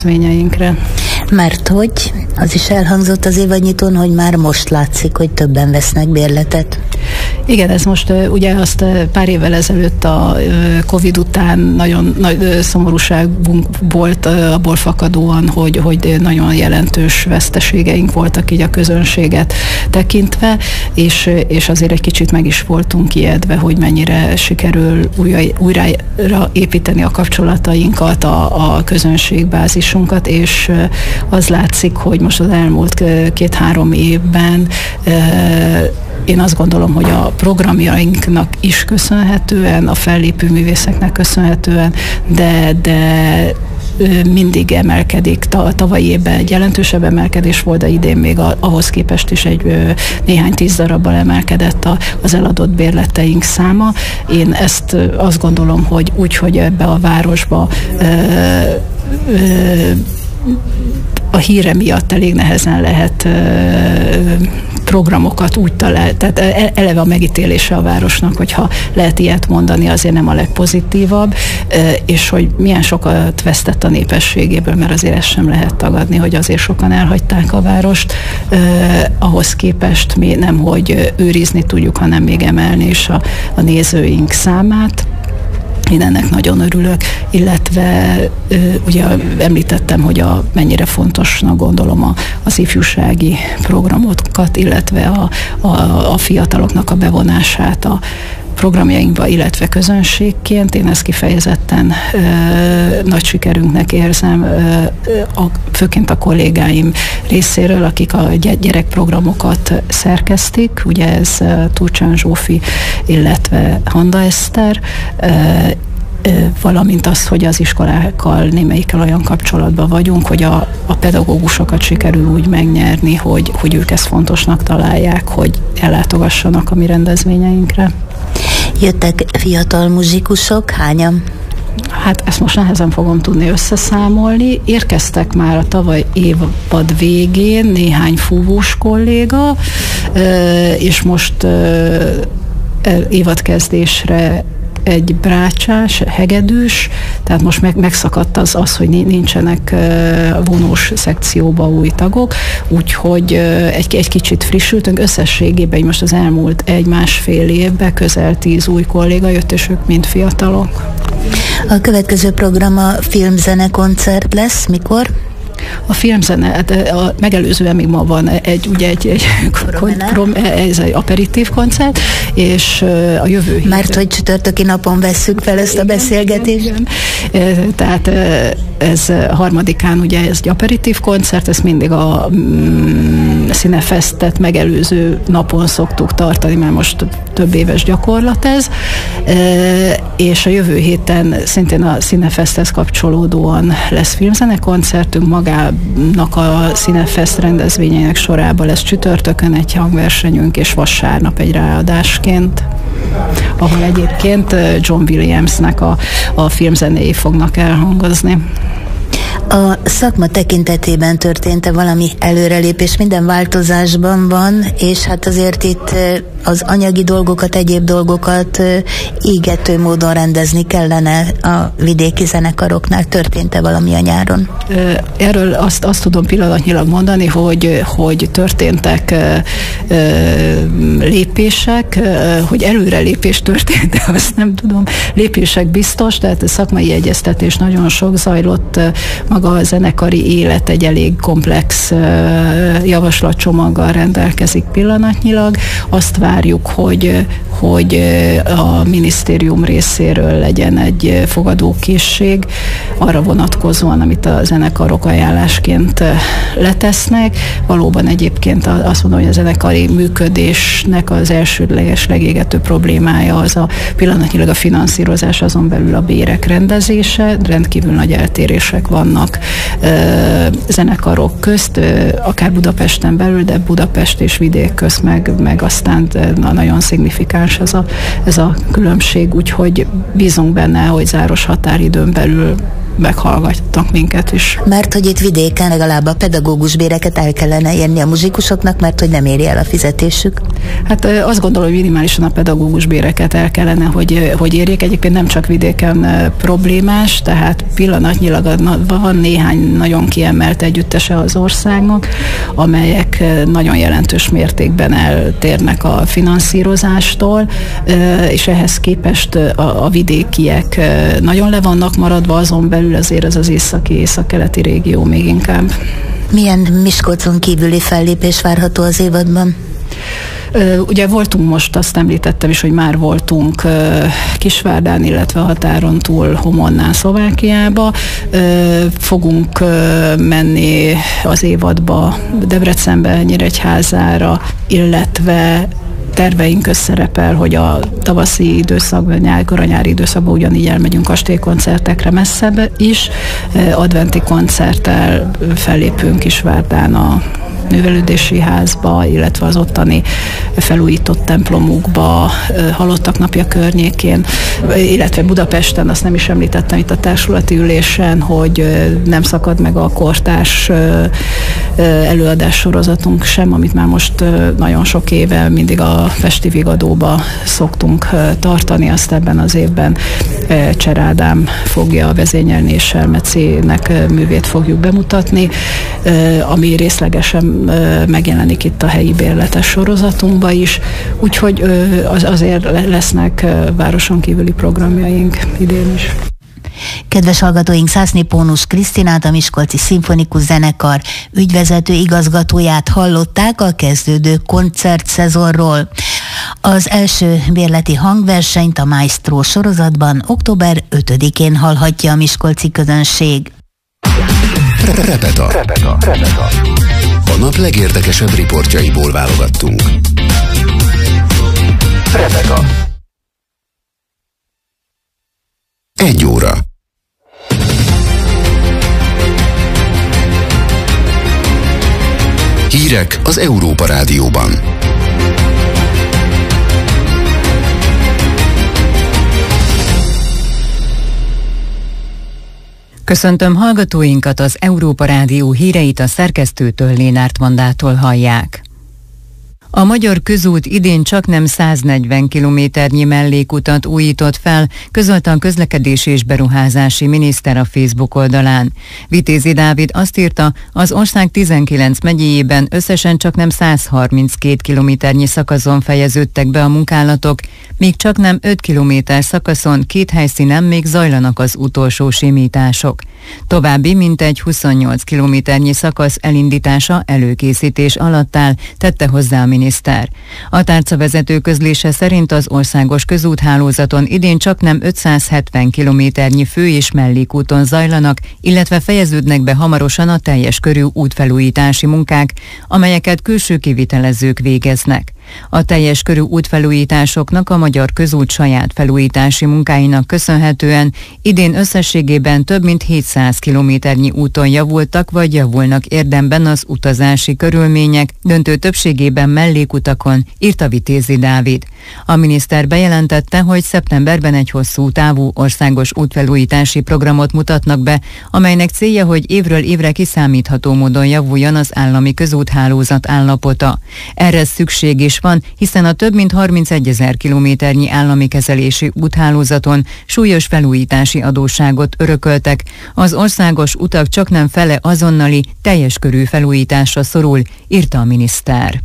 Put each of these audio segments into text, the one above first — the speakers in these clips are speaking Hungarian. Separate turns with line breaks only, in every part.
rendezvényeinkre.
Mert hogy az is elhangzott az évadnyitón, hogy már most látszik, hogy többen vesznek bérletet.
Igen, ez most ugye azt pár évvel ezelőtt a Covid után nagyon nagy szomorúságunk volt abból fakadóan, hogy nagyon jelentős veszteségeink voltak így a közönséget tekintve, és azért egy kicsit meg is voltunk ijedve, hogy mennyire sikerül újra építeni a kapcsolatainkat, a közönségbázisunkat, és az látszik, hogy most az elmúlt 2-3 évben én azt gondolom, hogy a programjainknak is köszönhetően, a fellépő művészeknek köszönhetően, de mindig emelkedik. Tavalyi évben egy jelentősebb emelkedés volt, de idén még ahhoz képest is néhány 10 darabbal emelkedett az eladott bérleteink száma. Én ezt azt gondolom, hogy úgy, hogy ebbe a városba a híre miatt elég nehezen lehet programokat úgy találni, tehát eleve a megítélése a városnak, hogyha lehet ilyet mondani, azért nem a legpozitívabb, és hogy milyen sokat vesztett a népességéből, mert azért ezt sem lehet tagadni, hogy azért sokan elhagyták a várost, ahhoz képest mi nem, hogy őrizni tudjuk, hanem még emelni is a nézőink számát. Én ennek nagyon örülök, illetve ugye említettem, hogy mennyire fontosnak gondolom az ifjúsági programokat, illetve a fiataloknak a bevonását a programjainkba, illetve közönségként. Én ezt kifejezetten nagy sikerünknek érzem, főként a kollégáim részéről, akik a gyerekprogramokat szerkesztik, ugye ez Turcsán Zsófi, illetve Handa Eszter, valamint az, hogy az iskolákkal némelyikkel olyan kapcsolatban vagyunk, hogy a pedagógusokat sikerül úgy megnyerni, hogy ők ezt fontosnak találják, hogy ellátogassanak a mi rendezvényeinkre.
Jöttek fiatal muzsikusok, hányan?
Hát ezt most nehezen fogom tudni összeszámolni. Érkeztek már a tavaly évad végén néhány fúvós kolléga, és most évadkezdésre egy brácsás, hegedűs, tehát most megszakadt az, hogy nincsenek vonós szekcióba új tagok, úgyhogy egy kicsit frissültünk. Összességében most az elmúlt 1-1,5 évben közel 10 új kolléga jött, és ők mind fiatalok.
A következő program a filmzene-koncert lesz, mikor?
A filmzene, megelőzően még ma van egy aperitív koncert, és a jövő héten.
Mert hogy csütörtöki napon vesszük fel ezt a beszélgetést.
Igen. Tehát ez 3-án ugye ez egy aperitív koncert, ezt mindig a Színefesztet megelőző napon szoktuk tartani, mert most több éves gyakorlat ez, és a jövő héten szintén a Színefeszthez kapcsolódóan lesz filmzenekoncertünk, magának a Színefeszt rendezvényeinek sorában lesz csütörtökön egy hangversenyünk, és vasárnap egy ráadásként, ahol egyébként John Williamsnek a filmzenéi fognak elhangozni.
A szakma tekintetében történt-e valami előrelépés? Minden változásban van, és hát azért itt az anyagi dolgokat, egyéb dolgokat égető módon rendezni kellene a vidéki zenekaroknál. Történt-e valami a nyáron?
Erről azt tudom pillanatnyilag mondani, hogy történtek lépések, hogy előrelépés történt, de azt nem tudom. Lépések biztos, tehát a szakmai egyeztetés nagyon sok zajlott, maga a zenekari élet egy elég komplex javaslatcsomaggal rendelkezik pillanatnyilag. Azt várjuk, hogy a minisztérium részéről legyen egy fogadókészség arra vonatkozóan, amit a zenekarok ajánlásként letesznek. Valóban egyébként azt mondom, hogy a zenekari működésnek az elsődleges legégető problémája az pillanatnyilag a finanszírozás, azon belül a bérek rendezése. Rendkívül nagy eltérések vannak zenekarok közt, akár Budapesten belül, de Budapest és vidék közt, meg aztán nagyon szignifikáns ez a különbség, úgyhogy bízunk benne, hogy záros határidőn belül meghallgattak minket is.
Mert hogy itt vidéken legalább a pedagógus béreket el kellene érni a muzsikusoknak, mert hogy nem éri el a fizetésük.
Hát azt gondolom, hogy minimálisan a pedagógus béreket el kellene, hogy érjék. Egyébként nem csak vidéken problémás, tehát pillanatnyilag van néhány nagyon kiemelt együttese az országnak, amelyek nagyon jelentős mértékben eltérnek a finanszírozástól, és ehhez képest a vidékiek nagyon le vannak maradva, azon belül azért az észak-keleti régió még inkább.
Milyen Miskolcon kívüli fellépés várható az évadban?
Ugye voltunk most, azt említettem is, hogy már voltunk Kisvárdán, illetve a határon túl Homonnán, Szlovákiába. Fogunk menni az évadba Debrecenbe, Nyíregyházára, illetve terveink közszerepel, hogy a tavaszi időszakban, nyári időszakban ugyanígy elmegyünk kastélykoncertekre messzebb is. Adventi koncerttel fellépünk Kisvárdán a művelődési házba, illetve az ottani felújított templomukba, Halottak napja környékén, illetve Budapesten, azt nem is említettem itt a társulati ülésen, hogy nem szakad meg a kortárs előadás sorozatunk sem, amit már most nagyon sok éve mindig a Pesti Vigadóba szoktunk tartani, azt ebben az évben Cser Ádám fogja vezényelni, és Selmecének művét fogjuk bemutatni, ami részlegesen megjelenik itt a helyi bérletes sorozatunkba is, úgyhogy azért lesznek városon kívüli programjaink idén is.
Kedves hallgatóink, Szászné Pónus Krisztinát, a Miskolci Szimfonikus Zenekar ügyvezető igazgatóját hallották a kezdődő koncertszezonról. Az első bérleti hangversenyt a Maestro sorozatban október 5-én hallhatja a miskolci közönség.
Repeta. A nap legérdekesebb riportjaiból válogattunk. Repeta. 1 óra. Hírek az Európa Rádióban.
Köszöntöm hallgatóinkat, az Európa Rádió híreit a szerkesztőtől, Lénárt Vandától hallják. A Magyar Közút idén csaknem 140 kilométernyi mellékutat újított fel, közölte a közlekedési és beruházási miniszter a Facebook oldalán. Vitézi Dávid azt írta, az ország 19 megyéjében összesen csaknem 132 kilométernyi szakaszon fejeződtek be a munkálatok, míg csaknem 5 kilométer szakaszon 2 helyszínen még zajlanak az utolsó simítások. További mintegy 28 kilométernyi szakasz elindítása előkészítés alatt áll, tette hozzá a miniszter. A tárcavezető közlése szerint az országos közúthálózaton idén csaknem 570 kilométernyi fő- és mellékúton zajlanak, illetve fejeződnek be hamarosan a teljes körű útfelújítási munkák, amelyeket külső kivitelezők végeznek. A teljes körű útfelújításoknak a Magyar Közút saját felújítási munkáinak köszönhetően idén összességében több mint 700 kilométernyi úton javultak vagy javulnak érdemben az utazási körülmények, döntő többségében mellékutakon, írta Vitézi Dávid. A miniszter bejelentette, hogy szeptemberben egy hosszú távú országos útfelújítási programot mutatnak be, amelynek célja, hogy évről évre kiszámítható módon javuljon az állami közúthálózat állapota. Erre szükség is van, hiszen a több mint 31 000 kilométernyi állami kezelési úthálózaton súlyos felújítási adósságot örököltek. Az országos utak csaknem fele azonnali, teljes körű felújításra szorul, írta a miniszter.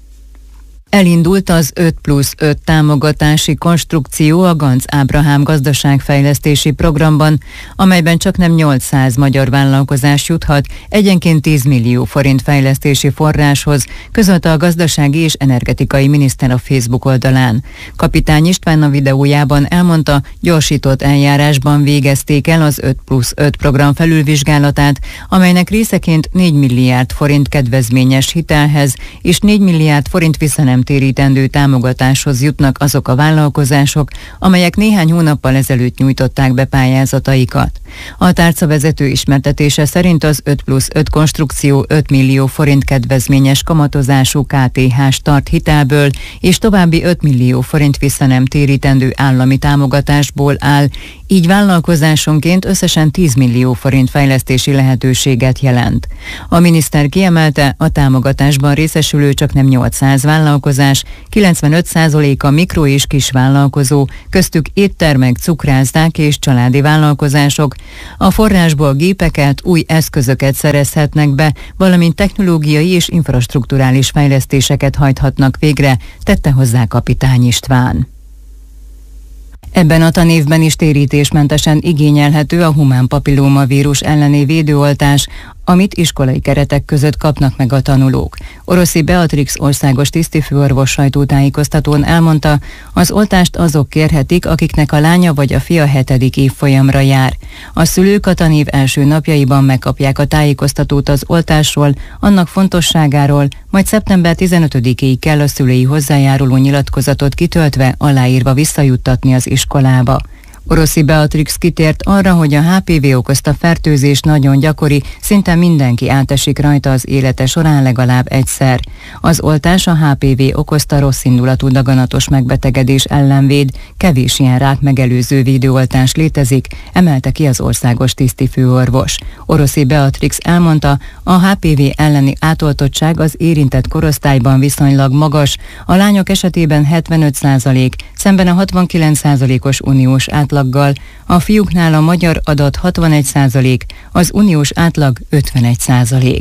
Elindult az 5+5 támogatási konstrukció a Ganz Ábrahám gazdaságfejlesztési programban, amelyben csaknem 800 magyar vállalkozás juthat egyenként 10 millió forint fejlesztési forráshoz, közölte a gazdasági és energetikai miniszter a Facebook oldalán. Kapitány István a videójában elmondta, gyorsított eljárásban végezték el az 5+5 program felülvizsgálatát, amelynek részeként 4 milliárd forint kedvezményes hitelhez és 4 milliárd forint visszanem nem térítendő támogatáshoz jutnak azok a vállalkozások, amelyek néhány hónappal ezelőtt nyújtották be pályázataikat. A tárcavezető ismertetése szerint az 5+5 konstrukció 5 millió forint kedvezményes kamatozású KTH start hitelből és további 5 millió forint vissza nem térítendő állami támogatásból áll, így vállalkozásonként összesen 10 millió forint fejlesztési lehetőséget jelent. A miniszter kiemelte, a támogatásban részesülő csaknem 800 vállalkozás, 95%-a mikro- és kisvállalkozó, köztük éttermek, cukrászdák és családi vállalkozások. A forrásból gépeket, új eszközöket szerezhetnek be, valamint technológiai és infrastrukturális fejlesztéseket hajthatnak végre, tette hozzá Kapitány István. Ebben a tanévben is térítésmentesen igényelhető a humán papillómavírus elleni védőoltás, amit iskolai keretek között kapnak meg a tanulók. Oroszi Beatrix országos tisztifőorvos sajtótájékoztatón elmondta, az oltást azok kérhetik, akiknek a lánya vagy a fia 7. évfolyamra jár. A szülők a tanév első napjaiban megkapják a tájékoztatót az oltásról, annak fontosságáról, majd szeptember 15-ig kell a szülői hozzájáruló nyilatkozatot kitöltve, aláírva visszajuttatni az iskolába. Oroszi Beatrix kitért arra, hogy a HPV okozta fertőzés nagyon gyakori, szinte mindenki átesik rajta az élete során legalább egyszer. Az oltás a HPV okozta rosszindulatú daganatos megbetegedés ellen véd, kevés ilyen rák megelőző védőoltás létezik, emelte ki az országos tisztifőorvos. Oroszi Beatrix elmondta, a HPV elleni átoltottság az érintett korosztályban viszonylag magas, a lányok esetében 75%, szemben a 69%-os uniós átlaggal, a fiúknál a magyar adat 61%, az uniós átlag 51%.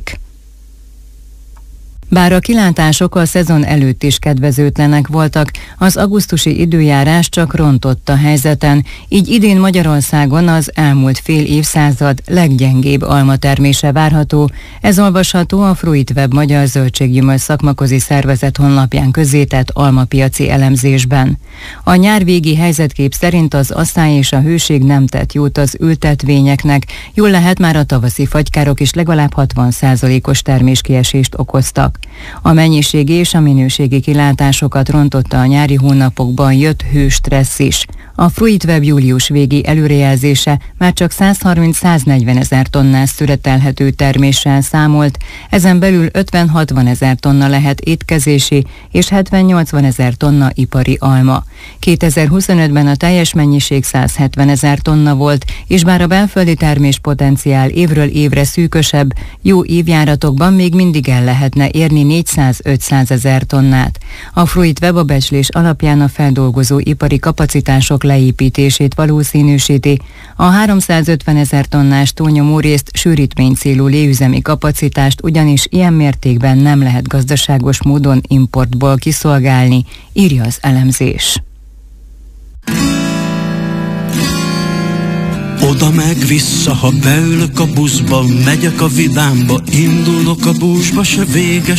Bár a kilátások a szezon előtt is kedvezőtlenek voltak, az augusztusi időjárás csak rontott a helyzeten, így idén Magyarországon az elmúlt fél évszázad leggyengébb almatermése várható. Ez olvasható a Fruitweb Magyar Zöldséggyümölcs Szakmaközi Szervezet honlapján közzétett almapiaci elemzésben. A nyárvégi helyzetkép szerint az asszály és a hőség nem tett jót az ültetvényeknek, jól lehet már a tavaszi fagykárok is legalább 60%-os terméskiesést okoztak. A mennyiségi és a minőségi kilátásokat rontotta a nyári hónapokban jött hőstressz is. A Fruitweb július végi előrejelzése már csak 130-140 ezer tonnás szüretelhető terméssel számolt, ezen belül 50-60 ezer tonna lehet étkezési és 70-80 ezer tonna ipari alma. 2025-ben a teljes mennyiség 170 ezer tonna volt, és bár a belföldi terméspotenciál évről évre szűkösebb, jó évjáratokban még mindig el lehetne érni 400-500 ezer tonnát. A Fruitweb a becslés alapján a feldolgozó ipari kapacitások leépítését valószínűsíti. A 350 ezer tonnás túlnyomó részt sűrítménycélú léüzemi kapacitást ugyanis ilyen mértékben nem lehet gazdaságos módon importból kiszolgálni, írja az elemzés.
Oda meg vissza, ha beülök a buszba, megyek a vidámba, indulok a búzsba, se vége,